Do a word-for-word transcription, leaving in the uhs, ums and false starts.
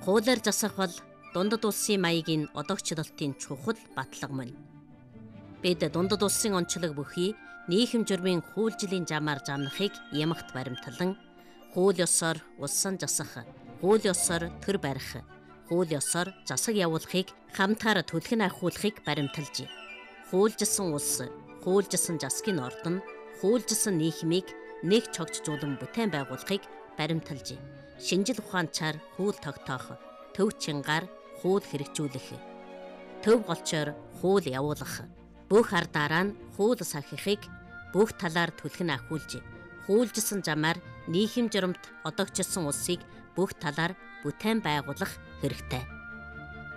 Хуулиар засах бол дундад улсын маягийн одоогчлолтын чухал батлага мөн. Бид дундад улсын онцлог бүхий нийхэм журмын хууль жилийн замаар замнахыг ямагт баримтлан хууль ёсоор улсан засах, хууль ёсоор төр барих, хууль ёсоор засаг явуулахыг хамтаар төлхөн ахиулахыг баримталжээ. Хуульжилсан улс, хуульжилсан засгийн ордон, хуульжилсан нийгмийг нэг чогцжуулан бүтээн байгуулахыг баримталжээ. Шинжил ухаанчаар хууль тогтоох, төв чингаар хууль хэрэгжүүлэх, төв голчоор хууль явуулах, бүх ардаараа нь хууль сахихыг бүх талаар төлхөн ахиулж, хуульжилсан замаар нийхэм журамт одоогчилсан улсыг бүх талаар бүтээн байгуулах хэрэгтэй.